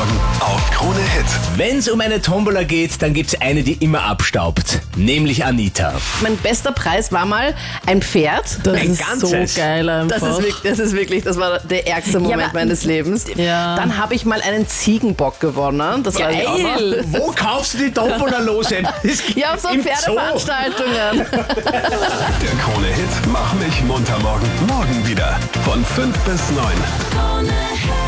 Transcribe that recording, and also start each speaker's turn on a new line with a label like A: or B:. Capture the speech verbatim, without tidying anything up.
A: Morgen auf Krone Hit.
B: Wenn es um eine Tombola geht, dann gibt's eine, die immer abstaubt. Nämlich Anita.
C: Mein bester Preis war mal ein Pferd.
D: Das
B: Ein
D: ist
B: ganzes?
D: so geil einfach.
C: Das ist, wirklich, das ist wirklich, das war der ärgste Moment aber- meines Lebens.
D: Ja.
C: Dann habe ich mal einen Ziegenbock gewonnen. Das war ich auch noch.
B: Geil! Wo kaufst du die Tombola-Lose?
C: Ja, auf so
B: Im Zoo.
C: Pferdeveranstaltungen.
A: Der Krone Hit Mach mich munter morgen. Morgen wieder von fünf bis neun.
E: Krone Hit.